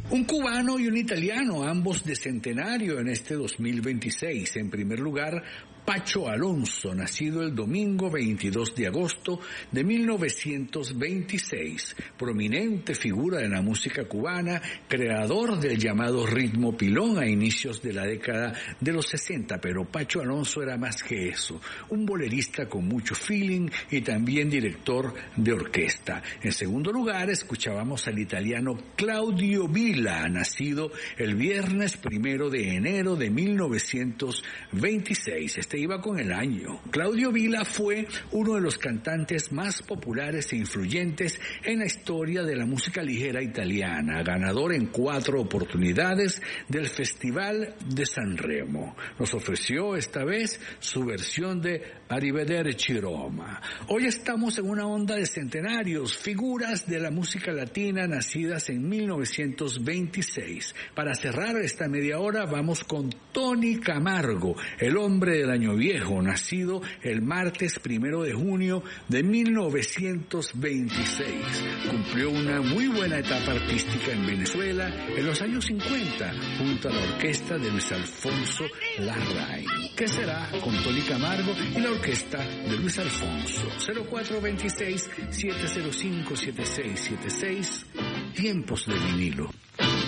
Un cubano y un italiano, ambos de centenario en este 2026. En primer lugar, Pacho Alonso, nacido el domingo 22 de agosto de 1926, prominente figura de la música cubana, creador del llamado ritmo pilón a inicios de la década de los 60, pero Pacho Alonso era más que eso, un bolerista con mucho feeling y también director de orquesta. En segundo lugar, escuchábamos al italiano Claudio Vila, nacido el viernes 1 de enero de 1926. Este iba con el año. Claudio Vila fue uno de los cantantes más populares e influyentes en la historia de la música ligera italiana, ganador en 4 oportunidades del Festival de Sanremo. Nos ofreció esta vez su versión de Arrivederci Roma. Hoy estamos en una onda de centenarios, figuras de la música latina nacidas en 1926. Para cerrar esta media hora vamos con Tony Camargo, el hombre del año viejo, nacido el martes 1 de junio de 1926. Cumplió una muy buena etapa artística en Venezuela en los años 50, junto a la orquesta de Luis Alfonso Larraín. ¿Qué será con Tony Camargo y la orquesta de Luis Alfonso? 0426-705-7676, tiempos de vinilo.